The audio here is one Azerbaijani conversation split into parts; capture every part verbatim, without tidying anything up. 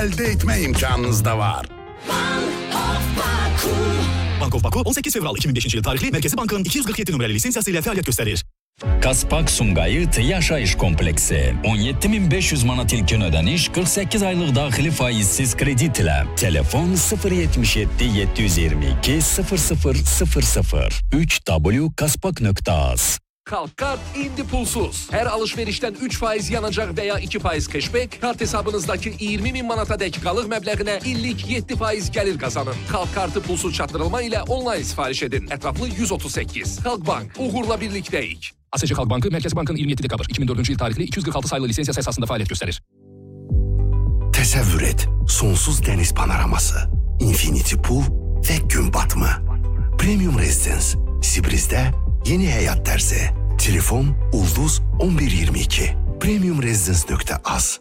elde etme imkanınız da var. Bank of Baku on sekiz fevral iki min beşinci yıl tarihli Merkezi Bank'ın iki yüz qırx yeddi nömrəli lisensiyasıyla fəaliyyət göstərir. Kaspak Sumqayıt Yaşayış Kompleksi on yeddi min beş yüz manat ilkin ödəniş, qırx səkkiz aylıq daxili faizsiz kredit ilə. Telefon sıfır yetmiş yeddi yeddi yüz iyirmi iki sıfır sıfır sıfır sıfır üç w kaspak nöqtə az. Kalkkart indi pulsuz. Her alışverişten üç faiz yanacaq veya iki faiz cashback, kart hesabınızdaki iyirmi min manata dək qalıq məbləğinə illik yeddi faiz gəlir qazanın. Kalkkartı pulsuz çatdırılma ilə onlayn sifariş edin. Ətraflı yüz otuz səkkiz. Halkbank, uğurla birlikdəyik. A S C Halk Bankı, Merkezi Bank'ın iyirmi yeddi dekabr iki min dördüncü yıl tarihli iki yüz qırx altı sayılı lisensiyası esasında fəaliyyət göstərir. Təsəvvür et, sonsuz dəniz panoraması, infinity pool ve gün batımı. Premium Residence, Sibriz'de yeni həyat tərzi. Telefon Ulduz on bir iyirmi iki. premium residence nöqtə az.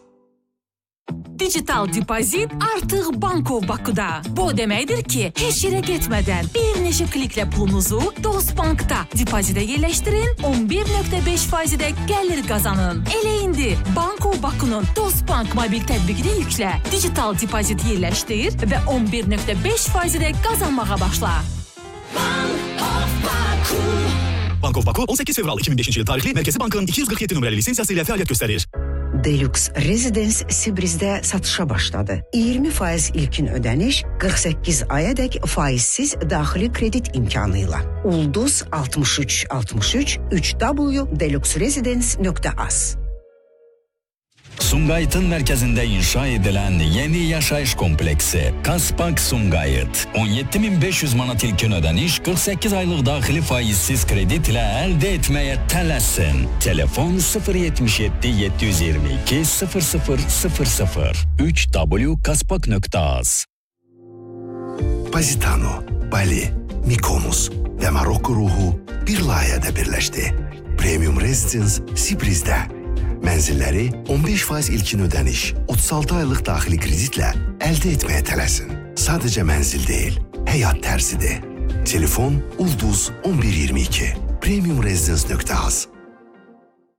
Digital depozit artıq Bank of Baku'da. Bu deməkdir ki, heç yerə getmədən bir neçə kliklə pulunuzu Dostbank'da depozitə yerləşdirin, on bir nöqtə beş faizidə gəlir qazanın. Elə indi Bank of Baku'nun Dostbank mobil tətbiqini yüklə, digital depozit yerləşdir və on bir nöqtə beş faizidə qazanmağa başla. Bank of Baku. Bank of Baku on sekiz fevral iki min beşinci yıl tarihli Merkezi Bank'ın iki yüz qırx yeddi nömrəli lisensiyasıyla fəaliyyət göstərir. Deluxe Residence Sibriz'de satışa başladı. iyirmi faiz ilkin ödəniş, qırx səkkiz ayadək faizsiz daxili kredit imkanıyla. Ulduz altmış üç altmış üç üç w deluxe residence nöqtə az. Sumqayıtın mərkəzində inşa edilən yeni yaşayış kompleksi Kaspak Sumqayıt on yeddi min beş yüz manat ilkin ödəniş, qırx səkkiz aylıq daxili faizsiz kredit ilə əldə etməyə tələsin. Telefon sıfır yetmiş yeddi yeddi yüz iyirmi iki sıfır sıfır sıfır sıfır üç w kaspak nöqtə az. Positano, Bali, Mykonos ve Marokko ruhu bir layihədə birləşdi. Premium Residence Sibriz'de. Mənzilləri on beş faiz ilkin ödəniş, otuz altı aylıq daxili kreditlə əldə etməyə tələsin. Sadəcə mənzil deyil, həyat tərzidir. Telefon Ulduz on bir iyirmi iki. premium residence nöqtə az.